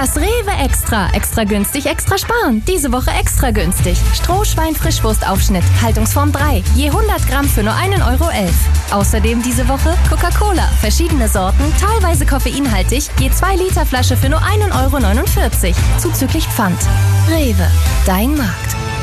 Das Rewe Extra. Extra günstig, extra sparen. Diese Woche extra günstig. Strohschwein-Frischwurstaufschnitt, Haltungsform 3. Je 100 Gramm für nur 1,11 € . Außerdem diese Woche Coca-Cola. Verschiedene Sorten, teilweise koffeinhaltig. Je 2 Liter Flasche für nur 1,49 € . Zuzüglich Pfand. Rewe. Dein Markt.